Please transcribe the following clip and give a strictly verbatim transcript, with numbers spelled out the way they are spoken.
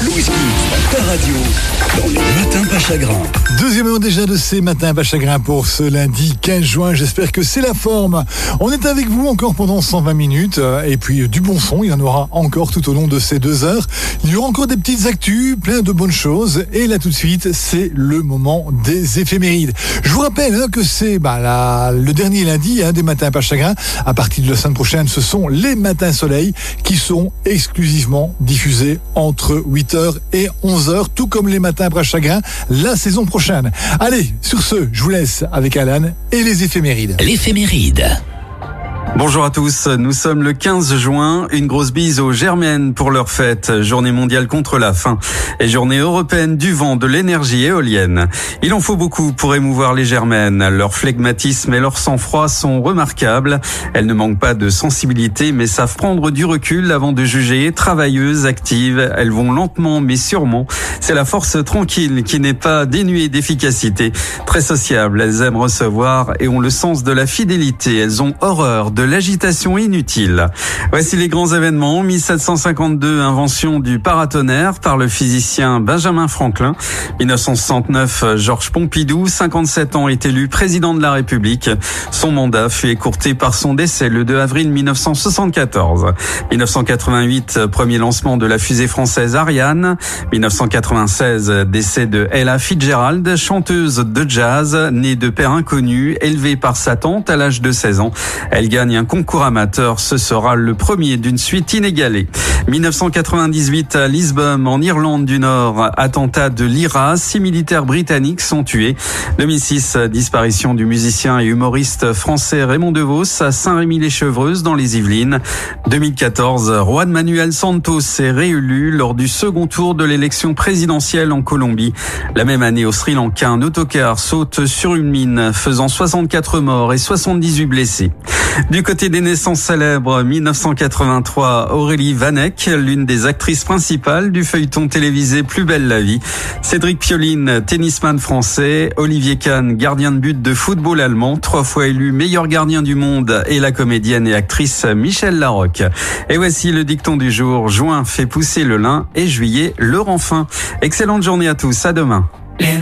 Louis Kids, ta radio, dans les matins pas chagrins. Deuxième heure déjà de ces matins pas chagrins pour ce lundi quinze juin. J'espère que c'est la forme. On est avec vous encore pendant cent vingt minutes. Et puis du bon son, il y en aura encore tout au long de ces deux heures. Il y aura encore des petites actus, plein de bonnes choses. Et là tout de suite, c'est le moment des éphémérides. Je vous rappelle hein, que c'est bah, la, le dernier lundi hein, des matins pas chagrins. À partir de la semaine prochaine, ce sont les matins soleil qui seront exclusivement diffusés entre huit heures et onze heures, tout comme les matins pas chagrins la saison prochaine. Allez, sur ce, je vous laisse avec Alan et les éphémérides. L'éphéméride. Bonjour à tous, nous sommes le quinze juin, une grosse bise aux Germaines pour leur fête, journée mondiale contre la faim et journée européenne du vent, de l'énergie éolienne. Il en faut beaucoup pour émouvoir les Germaines, leur flegmatisme et leur sang-froid sont remarquables. Elles ne manquent pas de sensibilité mais savent prendre du recul avant de juger. Travailleuses, actives, elles vont lentement mais sûrement. C'est la force tranquille qui n'est pas dénuée d'efficacité. Très sociables, elles aiment recevoir et ont le sens de la fidélité. Elles ont horreur de de l'agitation inutile. Voici les grands événements. mille sept cent cinquante-deux, invention du paratonnerre par le physicien Benjamin Franklin. mille neuf cent soixante-neuf, Georges Pompidou, cinquante-sept ans, est élu président de la République. Son mandat fut écourté par son décès le deux avril mille neuf cent soixante-quatorze. mille neuf cent quatre-vingt-huit, premier lancement de la fusée française Ariane. mille neuf cent quatre-vingt-seize, décès de Ella Fitzgerald, chanteuse de jazz, née de père inconnu, élevée par sa tante à l'âge de seize ans. Elle gagne un concours amateur, ce sera le premier d'une suite inégalée. mille neuf cent quatre-vingt-dix-huit, à Lisbonne, en Irlande du Nord, attentat de l'I R A, six militaires britanniques sont tués. deux mille six, disparition du musicien et humoriste français Raymond DeVos à Saint-Rémy-les-Chevreuses dans les Yvelines. deux mille quatorze, Juan Manuel Santos est réélu lors du second tour de l'élection présidentielle en Colombie. La même année, au Sri Lanka, un autocar saute sur une mine, faisant soixante-quatre morts et soixante-dix-huit blessés. Du côté des naissances célèbres, mille neuf cent quatre-vingt-trois, Aurélie Vanek, l'une des actrices principales du feuilleton télévisé Plus belle la vie. Cédric Pioline, tennisman français. Olivier Kahn, gardien de but de football allemand, trois fois élu meilleur gardien du monde. Et la comédienne et actrice Michèle Larocque. Et voici le dicton du jour. Juin fait pousser le lin et juillet le rend fin. Excellente journée à tous, à demain.